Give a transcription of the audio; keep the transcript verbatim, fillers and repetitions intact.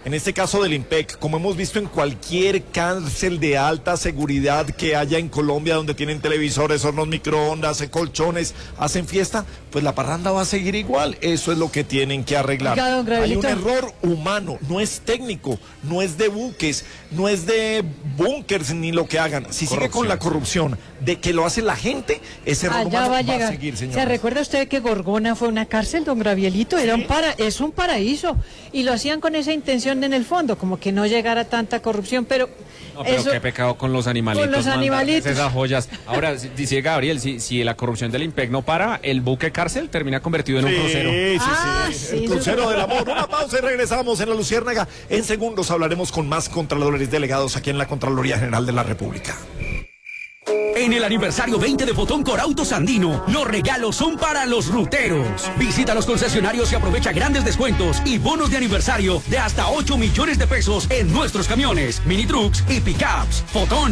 en este caso del IMPEC, como hemos visto en cualquier cárcel de alta seguridad que haya en Colombia, donde tienen televisores, hornos microondas, colchones, hacen fiesta, pues la parranda va a seguir igual. Eso es lo que tienen que arreglar. Oiga, don Hay un Gabrielito. error humano, no es técnico, no es de buques, no es de búnkers ni lo que hagan. Si sigue con la corrupción de que lo hace la gente, ese error Allá humano va a va llegar. a seguir, señor. ¿Se recuerda usted que Gorgona fue una cárcel, don Gravielito? Era un para, es un paraíso. Y lo hacían con esa intención en el fondo, como que no llegara tanta corrupción, pero... No, pero eso, qué pecado con los animalitos. Con los mandarles animalitos. Esas joyas. Ahora, si- dice Gabriel, si, si la corrupción del IMPEC no para, el buque cárcel termina convertido en un Sí, crucero. sí, Ah, sí, sí, el eso crucero es- del amor. Una pausa y regresamos en la Luciérnaga. En segundos hablaremos con más contralores delegados aquí en la Contraloría General de la República. En el aniversario veinte de Fotón Corautos Andino, los regalos son para los ruteros. Visita los concesionarios y aprovecha grandes descuentos y bonos de aniversario de hasta ocho millones de pesos en nuestros camiones, mini trucks y pickups. Fotón.